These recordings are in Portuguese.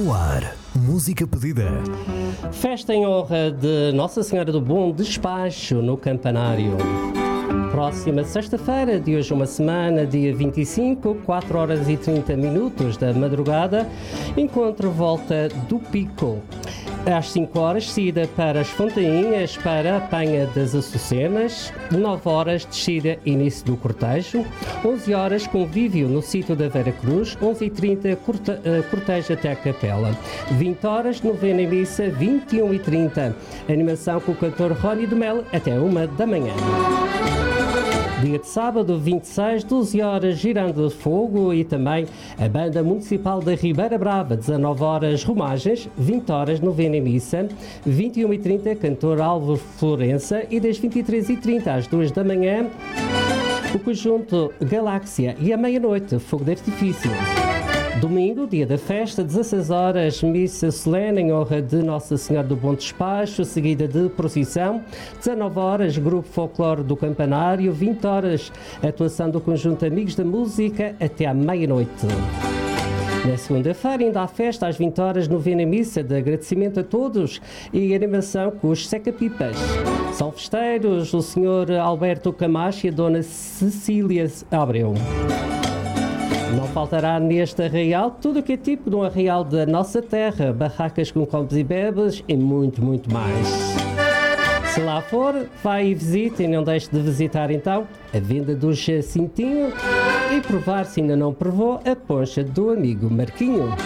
No ar, música pedida. Festa em honra de Nossa Senhora do Bom Despacho no Campanário. Próxima sexta-feira, de hoje uma semana, dia 25, 4 horas e 30 minutos da madrugada, encontro volta do Pico. Às 5 horas, saída para as Fontainhas para a Penha das Açucenas. 9 horas, descida início do cortejo. 11 horas, convívio no sítio da Vera Cruz. 11h30, cortejo até a Capela. 20 horas, novena e missa. 21h30, animação com o cantor Rony do Mel até 1 da manhã. Dia de sábado, 26, 12 horas, Girando de Fogo e também a Banda Municipal da Ribeira Brava, 19 horas, Romagens, 20 horas, novena e missa, 21h30, cantor Álvaro Florença e das 23h30 às 2 da manhã, o conjunto Galáxia e à meia-noite, Fogo de Artifício. Domingo, dia da festa, 16 horas, missa solene em honra de Nossa Senhora do Bom Despacho, seguida de procissão. 19 horas, grupo folclore do Campanário. 20 horas, atuação do conjunto Amigos da Música até à meia-noite. Na segunda-feira, ainda há festa, às 20 horas, novena missa de agradecimento a todos e animação com os seca-pipas. São festeiros o Sr. Alberto Camacho e a Dona Cecília Abreu. Não faltará neste arraial tudo o que é tipo de um arraial da nossa terra, barracas com comes e bebes e muito, muito mais. Se lá for, vai e visite e não deixe de visitar então a venda do Jacintinho e provar, se ainda não provou, a poncha do amigo Marquinho.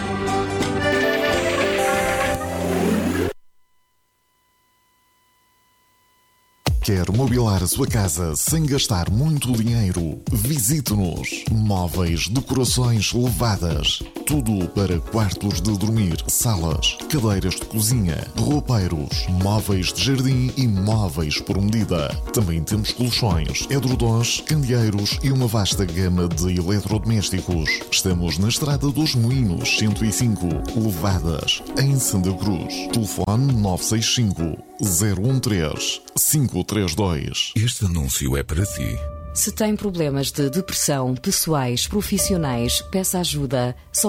Quer mobilar a sua casa sem gastar muito dinheiro? Visite-nos. Móveis, decorações levadas. Tudo para quartos de dormir, salas, cadeiras de cozinha, roupeiros, móveis de jardim e móveis por medida. Também temos colchões, edredons, candeeiros e uma vasta gama de eletrodomésticos. Estamos na Estrada dos Moinhos, 105, Levadas, em Santa Cruz. Telefone 965 013 532. Este anúncio é para ti. Se tem problemas de depressão, pessoais, profissionais, peça ajuda. Só